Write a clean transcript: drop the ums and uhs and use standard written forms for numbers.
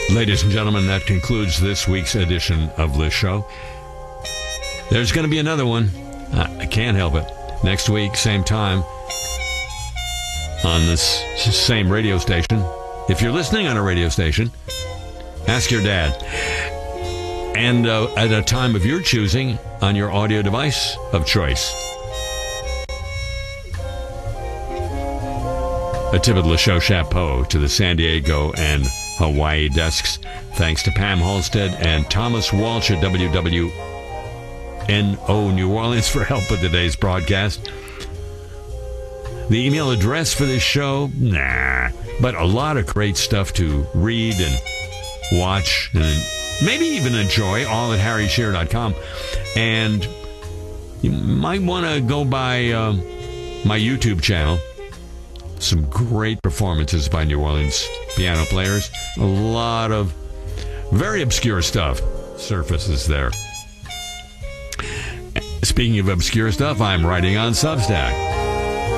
Ladies and gentlemen, that concludes this week's edition of the show. There's going to be another one. I can't help it. Next week, same time, on this same radio station. If you're listening on a radio station, ask your dad. And at a time of your choosing on your audio device of choice. A tip of the show chapeau to the San Diego and Hawaii desks. Thanks to Pam Halstead and Thomas Walsh at WWNO New Orleans for help with today's broadcast. The email address for this show, but a lot of great stuff to read and watch and maybe even enjoy, all at harryshearer.com. And you might want to go by my YouTube channel. Some great performances by New Orleans piano players. A lot of very obscure stuff surfaces there. Speaking of obscure stuff, I'm writing on Substack.